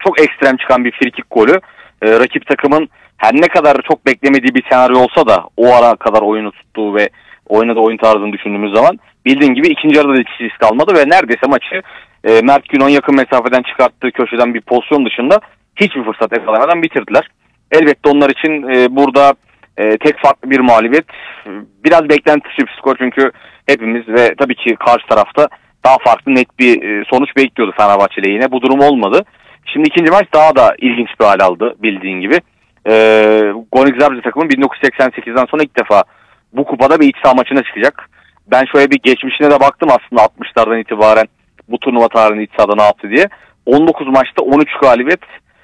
çok ekstrem çıkan bir frikik golü. Rakip takımın her ne kadar çok beklemediği bir senaryo olsa da o ara kadar oyunu tuttuğu ve oynadığı oyun tarzını düşündüğümüz zaman bildiğin gibi ikinci yarıda da hiç risk almadı ve neredeyse maçı Mert Günok'un yakın mesafeden çıkarttığı köşeden bir pozisyon dışında hiçbir fırsat yakalamadan bitirdiler. Elbette onlar için burada tek farklı bir mağlubiyet. Biraz beklenti dışı bir skor çünkü hepimiz ve tabii ki karşı tarafta daha farklı net bir sonuç bekliyordu Fenerbahçe lehine. Bu durum olmadı. Şimdi ikinci maç daha da ilginç bir hal aldı bildiğin gibi. Gonik Zabrze takımı 1988'den sonra ilk defa bu kupada bir iç saha maçına çıkacak. Ben şöyle bir geçmişine de baktım aslında 60'lardan itibaren bu turnuva tarihinde iç sahada ne yaptı diye. 19 maçta 13 galibiyet,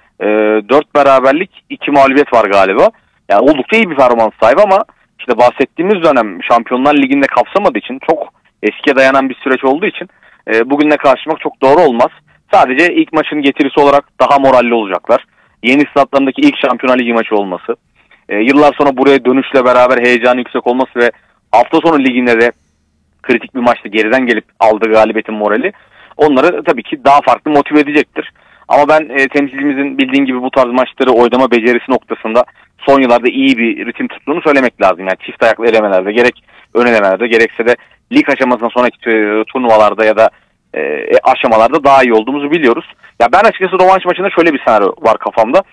4 beraberlik, 2 mağlubiyet var galiba. Yani oldukça iyi bir performans sahibi ama işte bahsettiğimiz dönem Şampiyonlar Ligi'nde kapsamadığı için çok eskiye dayanan bir süreç olduğu için bugünle karşılamak çok doğru olmaz. Sadece ilk maçın getirisi olarak daha moralli olacaklar. Yeni statlarındaki ilk Şampiyonlar Ligi maçı olması, yıllar sonra buraya dönüşle beraber heyecanı yüksek olması ve hafta sonu liginde de kritik bir maçta geriden gelip aldığı galibiyetin morali onları tabii ki daha farklı motive edecektir. Ama ben temsilcimizin bildiğin gibi bu tarz maçları oynama becerisi noktasında son yıllarda iyi bir ritim tuttuğunu söylemek lazım. Yani çift ayaklı elemelerde gerek ön elemelerde gerekse de lig aşamasından sonraki turnuvalarda ya da aşamalarda daha iyi olduğumuzu biliyoruz. Ya ben açıkçası rövanş maçında şöyle bir senaryo var kafamda.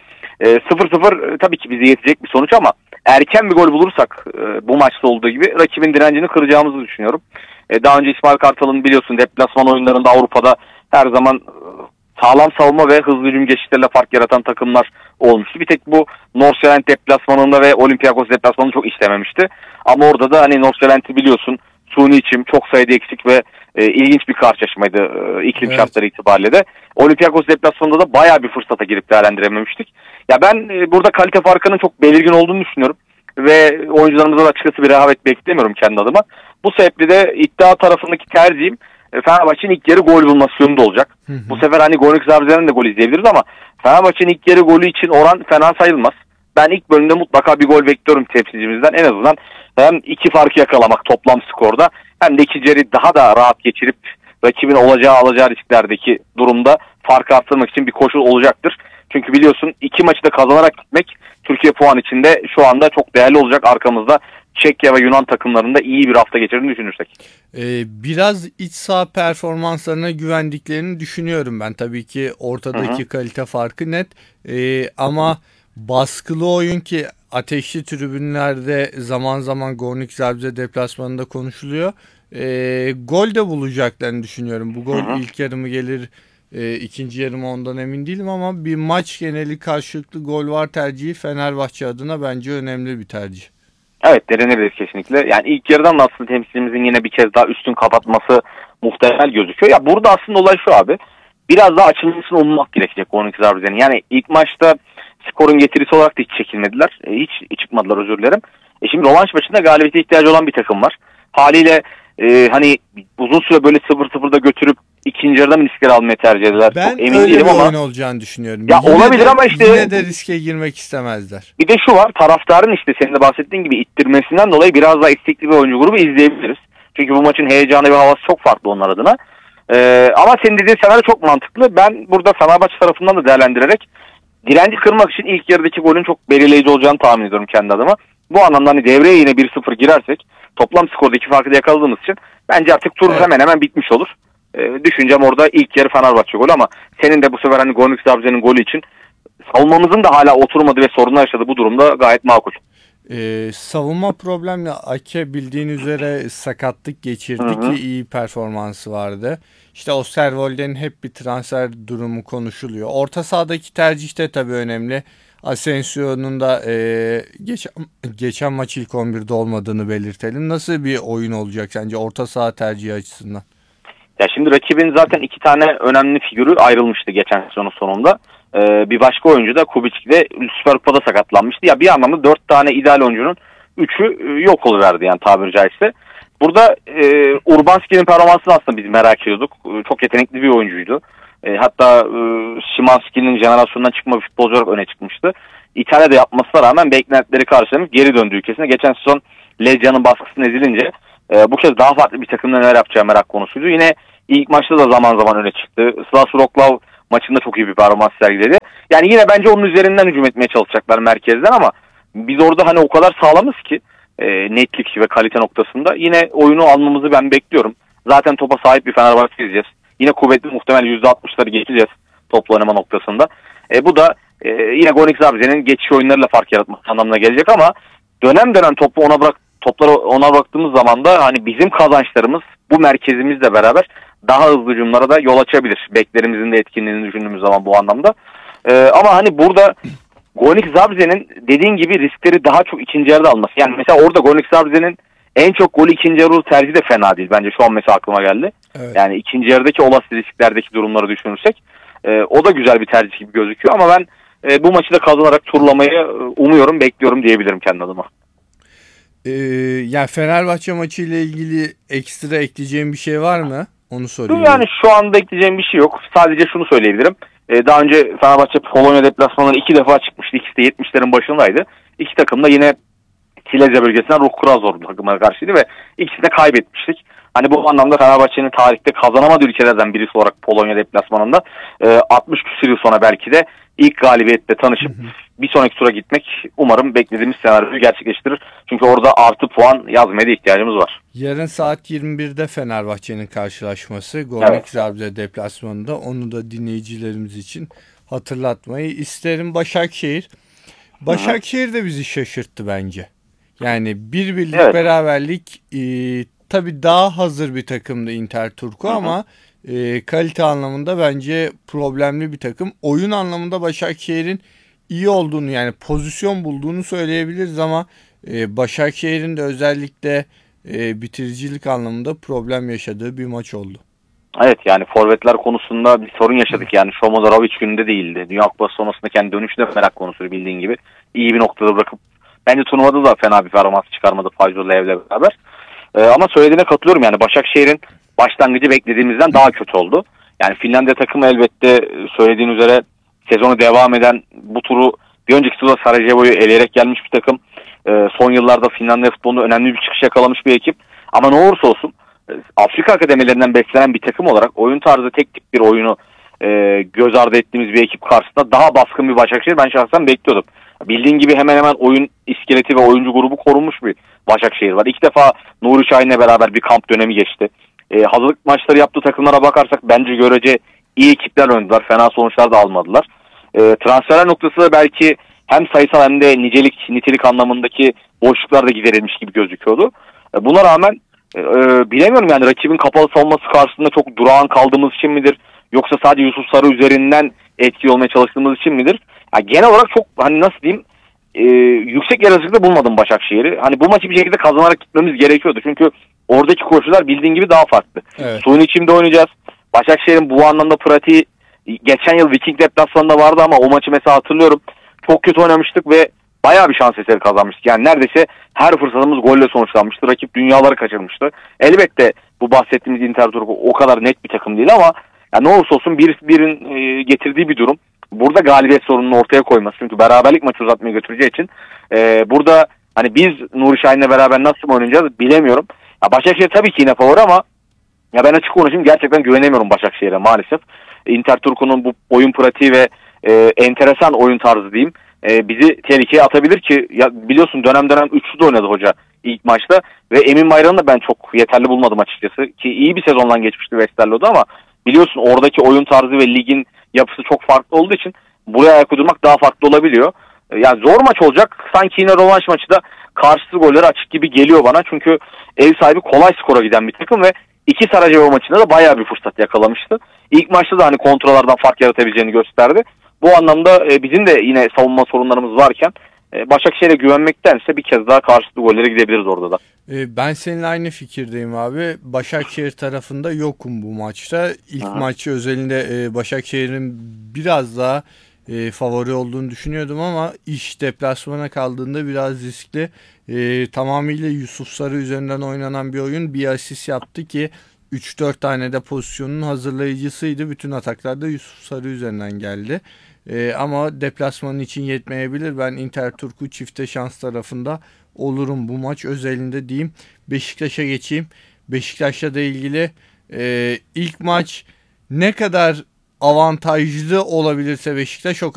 0-0 tabii ki bize yetecek bir sonuç ama erken bir gol bulursak bu maçta olduğu gibi rakibin direncini kıracağımızı düşünüyorum. Daha önce İsmail Kartal'ın biliyorsun deplasman oyunlarında Avrupa'da her zaman sağlam savunma ve hızlı hücum geçişlerle fark yaratan takımlar olmuştu. Bir tek bu Nordsjælland deplasmanında ve Olympiakos deplasmanında çok işlememişti. Ama orada da hani Nordsjælland'i biliyorsun suni içim, çok sayıda eksik ve ilginç bir karşılaşmaydı iklim şartları itibariyle de. Olympiakos deplasmanında da bayağı bir fırsata girip değerlendirememiştik. Ya ben burada kalite farkının çok belirgin olduğunu düşünüyorum. Ve oyuncularımıza da açıkçası bir rehavet beklemiyorum kendi adıma. Bu sebeple de iddia tarafındaki tercihim Fenerbahçe'nin ilk yarı gol bulması yönünde olacak. Bu sefer hani Gonik Zabrze'den de gol izleyebiliriz ama Fenerbahçe'nin ilk yarı golü için oran fena sayılmaz. Ben ilk bölümde mutlaka bir gol bekliyorum temsilcimizden. En azından hem iki farkı yakalamak toplam skorda hem de ikinci yarıyı daha da rahat geçirip rakibin alacağı risklerdeki durumda farkı arttırmak için bir koşul olacaktır. Çünkü biliyorsun iki maçı da kazanarak gitmek Türkiye puan içinde şu anda çok değerli olacak arkamızda. Çekya ve Yunan takımlarında iyi bir hafta geçirdiğini düşünürsek. Biraz iç saha performanslarına güvendiklerini düşünüyorum ben. Tabii ki ortadaki kalite farkı net. Ama baskılı oyun ki ateşli tribünlerde zaman zaman Gornik Zabrze deplasmanında konuşuluyor. Gol de bulacaklarını düşünüyorum. Bu gol ilk yarı mı gelir, ikinci yarı mı ondan emin değilim ama bir maç geneli karşılıklı gol var tercihi Fenerbahçe adına bence önemli bir tercih. Evet, denenebilir kesinlikle. Yani ilk yarıdan da aslında temsilcimizin yine bir kez daha üstün kapatması muhtemel gözüküyor. Ya burada aslında olay şu abi. Biraz daha açılmasını ummak gerekecek Gonik Zabrze'nin. Yani ilk maçta skorun getirisi olarak da hiç çekilmediler. Hiç çıkmadılar, özür dilerim. Şimdi rövanş maçında galibiyete ihtiyacı olan bir takım var. Haliyle hani uzun süre böyle 0-0'da götürüp ikinci yarıda mı riskleri almayı tercih ederler? Ben çok emin öyle değilim bir ama oyun olacağını düşünüyorum. ya yine olabilir de, ama işte yine de riske girmek istemezler. bir de şu var, taraftarın işte senin de bahsettiğin gibi ittirmesinden dolayı biraz daha istekli bir oyuncu grubu izleyebiliriz. Çünkü bu maçın heyecanı ve havası çok farklı onlar adına. Ama senin dediğin senaryo çok mantıklı. Ben burada Fenerbahçe tarafından da değerlendirerek direnci kırmak için ilk yarıdaki golün çok belirleyici olacağını tahmin ediyorum kendi adıma. Bu anlamda hani devreye yine 1-0 girersek toplam skordaki farkı da yakaladığımız için bence artık tur hemen hemen bitmiş olur. Düşüncem orada ilk yarı Fenerbahçe golü ama senin de bu sefer hani Gonik Zabrze'nin golü için savunmamızın da hala oturmadığı ve sorunlar yaşadığı bu durumda gayet makul. Savunma problemle Ake bildiğin üzere sakatlık geçirdi ki iyi performansı vardı. İşte Osterwolde'nin hep bir transfer durumu konuşuluyor. Orta sahadaki tercih de tabii önemli. Asensio'nun da geçen maç ilk 11'de olmadığını belirtelim. Nasıl bir oyun olacak sence orta saha tercihi açısından? Ya şimdi rakibin zaten iki tane önemli figürü ayrılmıştı geçen sezonun sonunda. Bir başka oyuncu da Kubicki de Süper Kupa'da sakatlanmıştı. Ya bir anlamda 4 tane ideal oyuncunun 3'ü yok oluverdi yani tabiri caizse. Burada Urbanski'nin performansını aslında biz merak ediyorduk. Çok yetenekli bir oyuncuydu. Hatta Szymanski'nin jenerasyonundan çıkma bir futbolcu olarak öne çıkmıştı. İtalya'da yapmasına rağmen beklentileri karşılamış geri döndüğü ülkesine. Geçen sezon Legia'nın baskısına ezilince bu kez daha farklı bir takımda neler yapacağı merak konusuydu. Yine ilk maçta da zaman zaman öne çıktı. Slavs Wrocław maçında çok iyi bir performans sergiledi. Yani yine bence onun üzerinden hücum etmeye çalışacaklar merkezden ama biz orada hani o kadar sağlamız ki netlik ve kalite noktasında yine oyunu almamızı ben bekliyorum. Zaten topa sahip bir Fenerbahçe izleyeceğiz. Yine kuvvetli, muhtemel %60'ları geçeceğiz toplu oynama noktasında. Bu da yine Gonik Zabze'nin geçiş oyunlarıyla fark yaratması anlamına gelecek ama dönem dönem topları ona baktığımız zaman da hani bizim kazançlarımız bu merkezimizle beraber daha hızlı hücumlara da yol açabilir. Beklerimizin de etkinliğini düşündüğümüz zaman bu anlamda. Ama hani burada Gonik Zabze'nin dediğin gibi riskleri daha çok ikinci yarıda alması. Yani mesela orada Gonik Zabze'nin en çok golü ikinci yarı tercihi de fena değil. Bence şu an mesela aklıma geldi. Evet. Yani ikinci yarıdaki olası risklerdeki durumları düşünürsek o da güzel bir tercih gibi gözüküyor ama ben bu maçı da kazanarak turlamayı umuyorum, bekliyorum diyebilirim kendi adıma. Yani Fenerbahçe maçı ile ilgili ekstra ekleyeceğim bir şey var mı? Onu soruyorum. Yani şu anda ekleyeceğim bir şey yok. Sadece şunu söyleyebilirim. Daha önce Fenerbahçe Polonya deplasmanları 2 defa çıkmıştı. İkisi de 70'lerin başındaydı. İki takım da yine Silezya bölgesinden Ruh Krazor takımlara karşıydı ve ikisini de kaybetmiştik. Hani bu anlamda Fenerbahçe'nin tarihte kazanamadığı ülkelerden birisi olarak Polonya deplasmanında 60 küsur yıl sonra belki de ilk galibiyetle tanışıp bir sonraki tura gitmek umarım beklediğimiz senaryoyu gerçekleştirir. Çünkü orada artı puan yazmaya da ihtiyacımız var. Yarın saat 21'de Fenerbahçe'nin karşılaşması Gornik Zabrze deplasmanında, onu da dinleyicilerimiz için hatırlatmayı isterim. Başakşehir de bizi şaşırttı bence. Yani bir birlik beraberlik, tabii daha hazır bir takımdı Inter Turku ama kalite anlamında bence problemli bir takım. Oyun anlamında Başakşehir'in iyi olduğunu, yani pozisyon bulduğunu söyleyebiliriz ama Başakşehir'in de özellikle bitiricilik anlamında problem yaşadığı bir maç oldu. Evet, yani forvetler konusunda bir sorun yaşadık. Yani Şomodorovic gününde değildi. Dünya Kupası sonrasında kendi dönüşü de merak konusu, bildiğin gibi. İyi bir noktada bırakıp bence turnuvada da fena bir performans çıkarmadı Fayzo Lev'le beraber. Ama söylediğine katılıyorum, yani Başakşehir'in başlangıcı beklediğimizden daha kötü oldu. Yani Finlandiya takımı elbette söylediğin üzere sezonu devam eden, bu turu bir önceki turda Sarajevo'yu eleyerek gelmiş bir takım. Son yıllarda Finlandiya futbolunda önemli bir çıkış yakalamış bir ekip. Ama ne olursa olsun Afrika akademilerinden beslenen bir takım olarak oyun tarzı, tek tip bir oyunu göz ardı ettiğimiz bir ekip karşısında daha baskın bir Başakşehir ben şahsen bekliyordum. Bildiğin gibi hemen hemen oyun iskeleti ve oyuncu grubu korunmuş bir Başakşehir var. İlk defa Nuri Şahin'le beraber bir kamp dönemi geçti. Hazırlık maçları yaptığı takımlara bakarsak bence görece iyi ekipler oynadılar. Fena sonuçlar da almadılar. Transferler noktası da belki hem sayısal hem de nitelik anlamındaki boşluklar da giderilmiş gibi gözüküyordu. Buna rağmen bilemiyorum, yani rakibin kapalı savunması karşısında çok durağan kaldığımız için midir? Yoksa sadece Yusuf Sarı üzerinden etkili olmaya çalıştığımız için midir? Yani genel olarak çok, hani nasıl diyeyim, yüksek yaratıcılıkta bulmadım Başakşehir'i. Hani bu maçı bir şekilde kazanarak gitmemiz gerekiyordu. Çünkü oradaki koşullar bildiğin gibi daha farklı. Evet. Suyun içinde oynayacağız. Başakşehir'in bu anlamda pratiği geçen yıl Viking deplasmanında vardı ama o maçı mesela hatırlıyorum. Çok kötü oynamıştık ve bayağı bir şans eseri kazanmıştık. Yani neredeyse her fırsatımız golle sonuçlanmıştı. Rakip dünyaları kaçırmıştı. Elbette bu bahsettiğimiz Inter Turku o kadar net bir takım değil ama yani ne olursa olsun birin getirdiği bir durum. Burada galibiyet sorununu ortaya koyması. Çünkü beraberlik maçı uzatmaya götüreceği için burada hani biz Nuri Şahin'le beraber nasıl oynayacağız bilemiyorum. Ya Başakşehir tabii ki yine favori ama ya ben açık konuşayım, gerçekten güvenemiyorum Başakşehir'e maalesef. Inter Turku'nun bu oyun pratiği ve enteresan oyun tarzı diyeyim bizi tehlikeye atabilir ki ya biliyorsun dönem dönem üçlü de oynadı hoca ilk maçta ve Emin Bayram'ı da ben çok yeterli bulmadım açıkçası, ki iyi bir sezondan geçmişti Westerlo'da ama biliyorsun oradaki oyun tarzı ve ligin yapısı çok farklı olduğu için buraya ayak uydurmak daha farklı olabiliyor. Yani zor maç olacak. Sanki yine rövanş maçı da karşısı golleri açık gibi geliyor bana. Çünkü ev sahibi kolay skora giden bir takım ve iki Sarajevo maçında da bayağı bir fırsat yakalamıştı. İlk maçta da hani kontralardan fark yaratabileceğini gösterdi. Bu anlamda bizim de yine savunma sorunlarımız varken Başakşehir'e güvenmektense bir kez daha karşılıklı gollere gidebiliriz orada da. Ben seninle aynı fikirdeyim abi. Başakşehir tarafında yokum bu maçta. İlk maçı özelinde Başakşehir'in biraz daha favori olduğunu düşünüyordum ama iş deplasmana kaldığında biraz riskli. Tamamıyla Yusuf Sarı üzerinden oynanan bir oyun. Bir asist yaptı ki 3-4 tane de pozisyonun hazırlayıcısıydı. Bütün ataklar da Yusuf Sarı üzerinden geldi. Ama deplasmanın için yetmeyebilir. Ben Inter Turku çifte şans tarafında olurum bu maç özelinde diyeyim. Beşiktaş'a geçeyim. Beşiktaş'la da ilgili ilk maç ne kadar avantajlı olabilirse Beşiktaş o